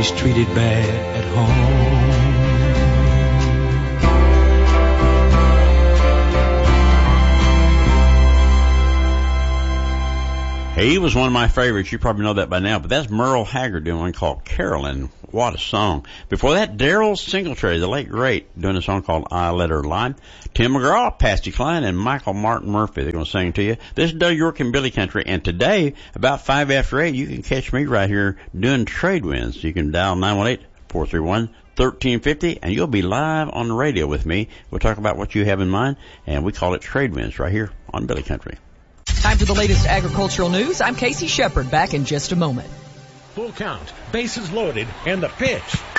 always treated bad at home. He was one of my favorites. You probably know that by now, but that's Merle Haggard doing one called Carolyn. What a song. Before that, Daryl Singletary, the late great, doing a song called I Let Her Lie. Tim McGraw, Patsy Cline, and Michael Martin Murphy, they're going to sing to you. This is Doug York and Billy Country, and today, about 5 after 8, you can catch me right here doing Trade Winds. You can dial 918-431-1350, and you'll be live on the radio with me. We'll talk about what you have in mind, and we call it Trade Winds right here on Billy Country. Time for the latest agricultural news. I'm Casey Shepard, back in just a moment. Full count, bases loaded, and the pitch.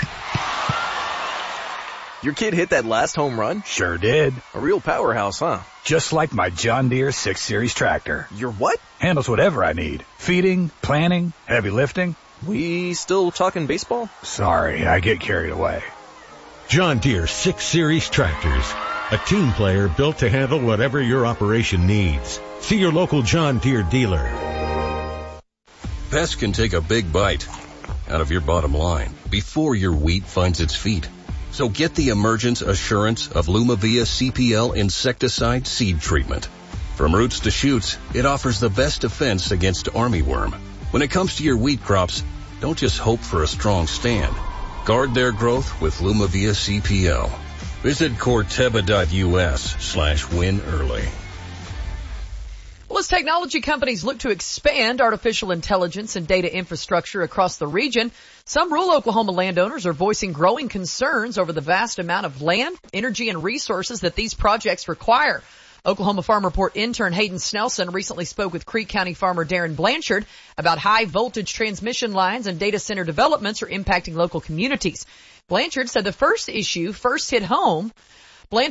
Your kid hit that last home run? Sure did. A real powerhouse, huh? Just like my John Deere 6 Series tractor. Your what? Handles whatever I need. Feeding, planting, heavy lifting. We still talking baseball? Sorry, I get carried away. John Deere 6 Series tractors. A team player built to handle whatever your operation needs. See your local John Deere dealer. Pests can take a big bite out of your bottom line before your wheat finds its feet. So get the Emergence Assurance of Lumavia CPL insecticide seed treatment. From roots to shoots, it offers the best defense against armyworm. When it comes to your wheat crops, don't just hope for a strong stand. Guard their growth with Lumavia CPL. Visit Corteva.us/win early. Well, as technology companies look to expand artificial intelligence and data infrastructure across the region, some rural Oklahoma landowners are voicing growing concerns over the vast amount of land, energy, and resources that these projects require. Oklahoma Farm Report intern Hayden Snelson recently spoke with Creek County farmer Darren Blanchard about high voltage transmission lines and data center developments are impacting local communities. Blanchard said the issue first hit home when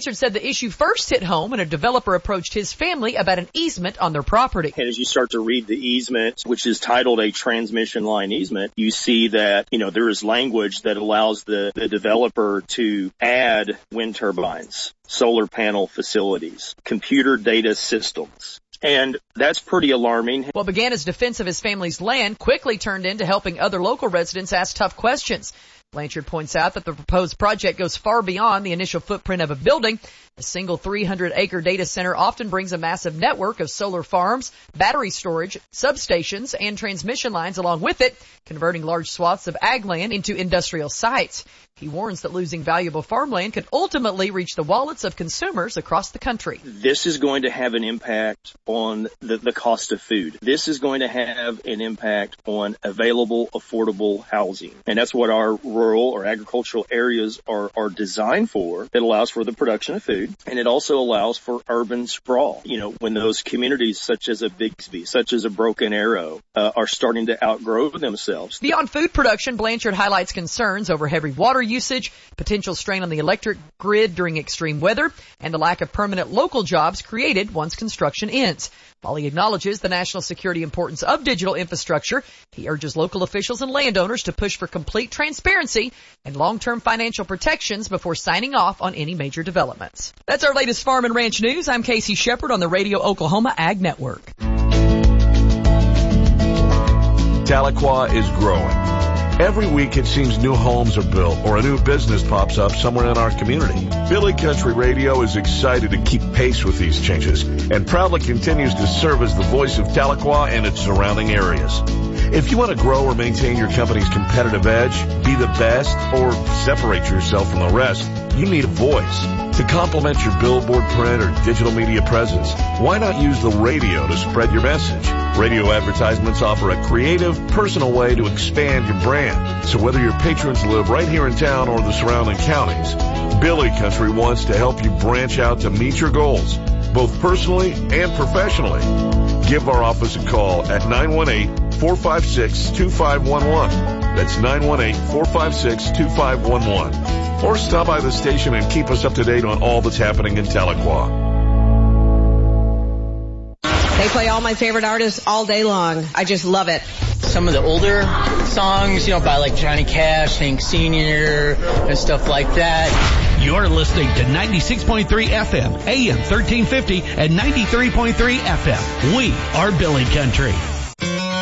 a developer approached his family about an easement on their property. And as you start to read the easement, which is titled a transmission line easement, you see that, there is language that allows the developer to add wind turbines, solar panel facilities, computer data systems. And that's pretty alarming. What began as defense of his family's land quickly turned into helping other local residents ask tough questions. Blanchard points out that the proposed project goes far beyond the initial footprint of a building. A single 300-acre data center often brings a massive network of solar farms, battery storage, substations, and transmission lines along with it, converting large swaths of ag land into industrial sites. He warns that losing valuable farmland could ultimately reach the wallets of consumers across the country. This is going to have an impact on the cost of food. This is going to have an impact on available, affordable housing. And that's what our rural or agricultural areas are designed for. It allows for the production of food, and it also allows for urban sprawl. When those communities such as a Bixby, such as a Broken Arrow, are starting to outgrow themselves. Beyond food production, Blanchard highlights concerns over heavy water usage, potential strain on the electric grid during extreme weather, and the lack of permanent local jobs created once construction ends. While he acknowledges the national security importance of digital infrastructure, he urges local officials and landowners to push for complete transparency and long-term financial protections before signing off on any major developments. That's our latest farm and ranch news. I'm Casey Shepard on the Radio Oklahoma Ag Network. Tahlequah is growing. Every week it seems new homes are built or a new business pops up somewhere in our community. Billy Country Radio is excited to keep pace with these changes and proudly continues to serve as the voice of Tahlequah and its surrounding areas. If you want to grow or maintain your company's competitive edge, be the best, or separate yourself from the rest, you need a voice. To complement your billboard, print, or digital media presence, why not use the radio to spread your message? Radio advertisements offer a creative, personal way to expand your brand. So whether your patrons live right here in town or the surrounding counties, Billy Country wants to help you branch out to meet your goals, both personally and professionally. Give our office a call at 918-456-2511. That's 918-456-2511. Or stop by the station and keep us up to date on all that's happening in Tahlequah. They play all my favorite artists all day long. I just love it. Some of the older songs, by like Johnny Cash, Hank Sr., and stuff like that. You're listening to 96.3 FM, AM 1350, and 93.3 FM. We are Billy Country.